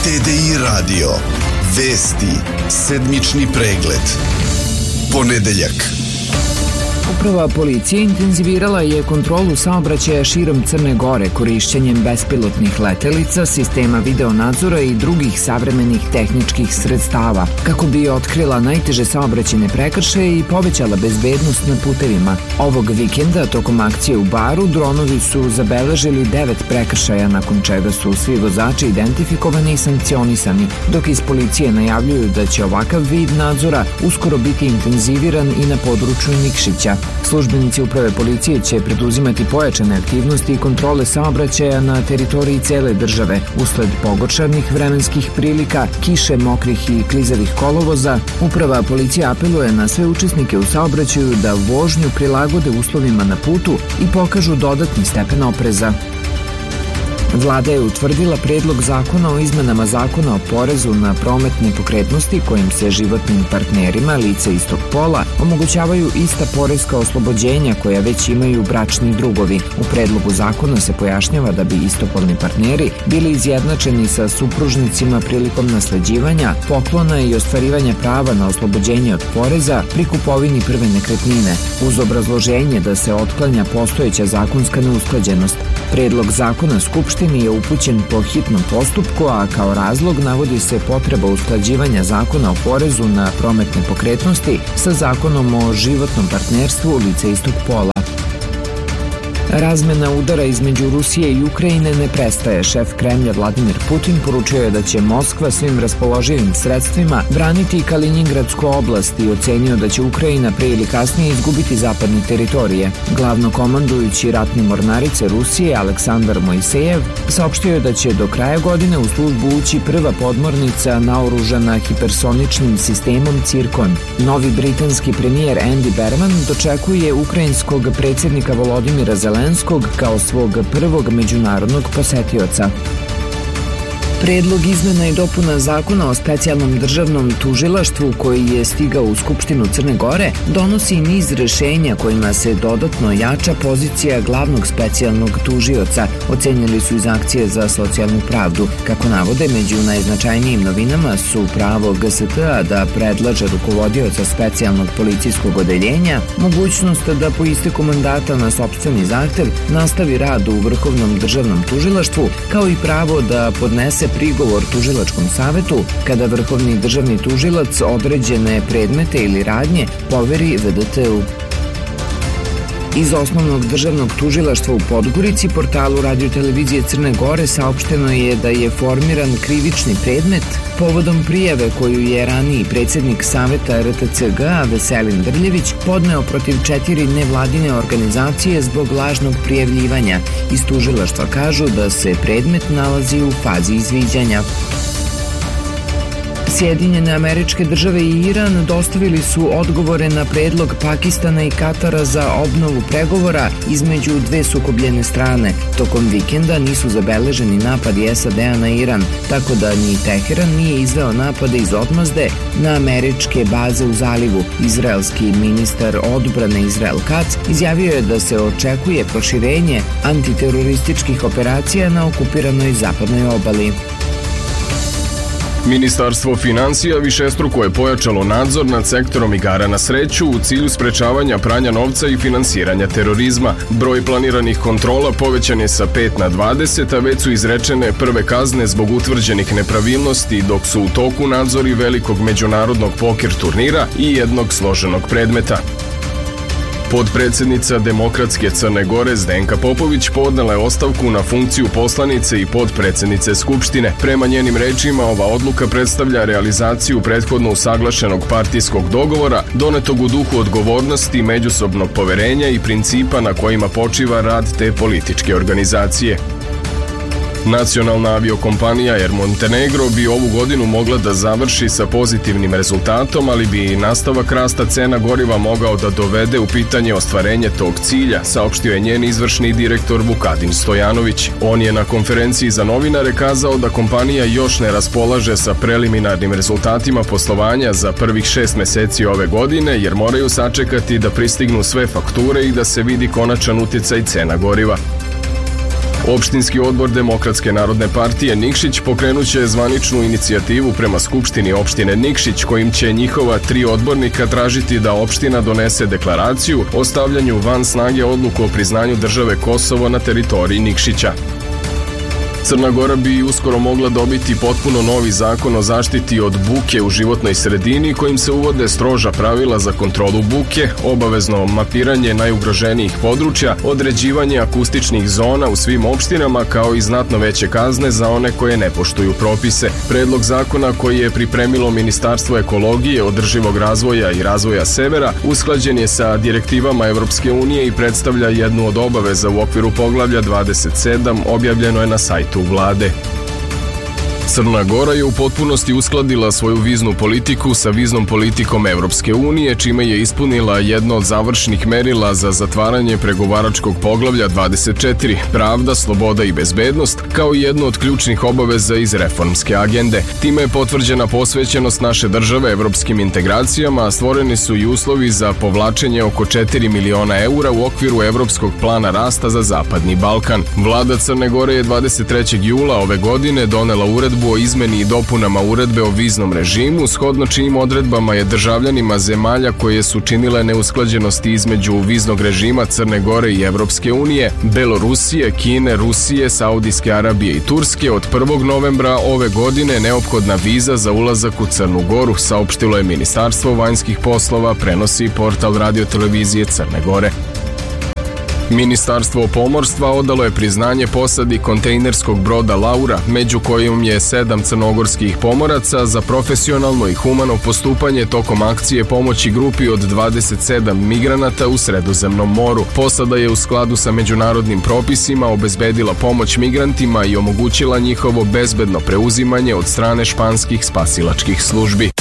TDI radio. Vesti. Sedmični pregled. Ponedeljak. Uprava policije intenzivirala je kontrolu saobraćaja širom Crne Gore korišćenjem bespilotnih letelica, sistema videonadzora i drugih savremenih tehničkih sredstava, kako bi otkrila najteže saobraćajne prekršaje i povećala bezbednost na putevima. Ovog vikenda, tokom akcije u Baru, dronovi su zabeležili 9 prekršaja, nakon čega su svi vozači identifikovani i sankcionisani, dok iz policije najavljuju da će ovakav vid nadzora uskoro biti intenziviran i na području Nikšića. Službenici uprave policije će preduzimati pojačane aktivnosti i kontrole saobraćaja na teritoriji cele države. Usled pogoršanih vremenskih prilika, kiše, mokrih i klizavih kolovoza, uprava policije apeluje na sve učesnike u saobraćaju da vožnju prilagode uslovima na putu i pokažu dodatni stepen opreza. Vlada je utvrdila predlog zakona o izmenama zakona o porezu na promet nepokretnosti kojim se životnim partnerima lica istog pola omogućavaju ista poreska oslobođenja koja već imaju bračni drugovi. U predlogu zakona se pojašnjava da bi istopolni partneri bili izjednačeni sa supružnicima prilikom nasleđivanja, poklona i ostvarivanja prava na oslobođenje od poreza pri kupovini prve nekretnine, uz obrazloženje da se otklanja postojeća zakonska neusklađenost. Predlog zakona Skupštini je upućen po hitnom postupku, a kao razlog navodi se potreba usklađivanja zakona o porezu na promet nepokretnosti sa zakonom o životnom partnerstvu lica istog pola. Razmena udara između Rusije i Ukrajine ne prestaje. Šef Kremlja Vladimir Putin poručio je da će Moskva svim raspoloživim sredstvima braniti Kaliningradsku oblast i ocenio da će Ukrajina pre ili kasnije izgubiti zapadne teritorije. Glavnokomandujući ratne mornarice Rusije Aleksandar Mojsejev saopštio je da će do kraja godine u službu ući prva podmornica naoružana hipersoničnim sistemom Cirkon. Novi britanski premijer Andy Berman dočekuje ukrajinskog predsjednika Volodimira Zelenskog kao svog prvog međunarodnog posetioca. Predlog izmena i dopuna zakona o specijalnom državnom tužilaštvu koji je stigao u Skupštinu Crne Gore donosi niz rešenja kojima se dodatno jača pozicija glavnog specijalnog tužioca, ocenjili su iz akcije za socijalnu pravdu. Kako navode, među najznačajnijim novinama su pravo GST-a da predlaže rukovodioca specijalnog policijskog odeljenja, mogućnost da po isteku mandata na sopstveni zahtev nastavi rad u Vrhovnom državnom tužilaštvu, kao i pravo da podnese prigovor tužilačkom savetu kada Vrhovni državni tužilac određene predmete ili radnje poveri VDT-u. Iz Osnovnog državnog tužilaštva u Podgorici portalu Radio-televizije Crne Gore saopšteno je da je formiran krivični predmet povodom prijave koju je raniji predsjednik Saveta RTCG-a Veselin Drljević podneo protiv 4 nevladine organizacije zbog lažnog prijavljivanja. Iz tužilaštva kažu da se predmet nalazi u fazi izviđanja. Sjedinjene Američke Države i Iran dostavili su odgovore na predlog Pakistana i Katara za obnovu pregovora između dve sukobljene strane. Tokom vikenda nisu zabeleženi napadi SAD-a na Iran, tako da ni Teheran nije izveo napade iz odmazde na američke baze u zalivu. Izraelski ministar odbrane Izrael Katz izjavio je da se očekuje proširenje antiterorističkih operacija na okupiranoj zapadnoj obali. Ministarstvo finansija višestruko je pojačalo nadzor nad sektorom igara na sreću u cilju sprečavanja pranja novca i finansiranja terorizma. Broj planiranih kontrola povećan je sa 5 na 20, a već su izrečene prve kazne zbog utvrđenih nepravilnosti, dok su u toku nadzori velikog međunarodnog poker turnira i jednog složenog predmeta. Podpredsednica Demokratske Crne Gore Zdenka Popović podnela je ostavku na funkciju poslanice i podpredsednice Skupštine. Prema njenim rečima, ova odluka predstavlja realizaciju prethodno usaglašenog partijskog dogovora, donetog u duhu odgovornosti, međusobnog poverenja i principa na kojima počiva rad te političke organizacije. Nacionalna aviokompanija Air Montenegro bi ovu godinu mogla da završi sa pozitivnim rezultatom, ali bi nastavak rasta cena goriva mogao da dovede u pitanje ostvarenje tog cilja, saopštio je njen izvršni direktor Vukadin Stojanović. On je na konferenciji za novinare kazao da kompanija još ne raspolaže sa preliminarnim rezultatima poslovanja za prvih 6 meseci ove godine, jer moraju sačekati da pristignu sve fakture i da se vidi konačan uticaj cena goriva. Opštinski odbor Demokratske narodne partije Nikšić pokrenuće zvaničnu inicijativu prema Skupštini opštine Nikšić, kojim će njihova 3 odbornika tražiti da opština donese deklaraciju o stavljanju van snage odluku o priznanju države Kosovo na teritoriji Nikšića. Crna Gora bi uskoro mogla dobiti potpuno novi zakon o zaštiti od buke u životnoj sredini, kojim se uvode stroža pravila za kontrolu buke, obavezno mapiranje najugroženijih područja, određivanje akustičnih zona u svim opštinama, kao i znatno veće kazne za one koje ne poštuju propise. Predlog zakona koji je pripremilo Ministarstvo ekologije, održivog razvoja i razvoja severa usklađen je sa direktivama Evropske unije i predstavlja jednu od obaveza u okviru poglavlja 27, objavljeno je na sajtu vlade. Crna Gora je u potpunosti uskladila svoju viznu politiku sa viznom politikom Evropske unije, čime je ispunila jedno od završnih merila za zatvaranje pregovaračkog poglavlja 24, pravda, sloboda i bezbednost, kao i jednu od ključnih obaveza iz reformske agende. Time je potvrđena posvećenost naše države evropskim integracijama, a stvoreni su i uslovi za povlačenje oko 4 miliona eura u okviru Evropskog plana rasta za Zapadni Balkan. Vlada Crne Gore je 23. jula ove godine donela uredbu o izmeni i dopunama uredbe o viznom režimu, shodno čijim odredbama je državljanima zemalja koje su činile neusklađenosti između viznog režima Crne Gore i Evropske unije, Belorusije, Kine, Rusije, Saudijske Arabije i Turske od 1. novembra ove godine neophodna viza za ulazak u Crnu Goru, saopštilo je Ministarstvo vanjskih poslova, prenosi portal Radio-televizije Crne Gore. Ministarstvo pomorstva odalo je priznanje posadi kontejnerskog broda Laura, među kojim je 7 crnogorskih pomoraca, za profesionalno i humano postupanje tokom akcije pomoći grupi od 27 migranata u Sredozemnom moru. Posada je u skladu sa međunarodnim propisima obezbedila pomoć migrantima i omogućila njihovo bezbedno preuzimanje od strane španskih spasilačkih službi.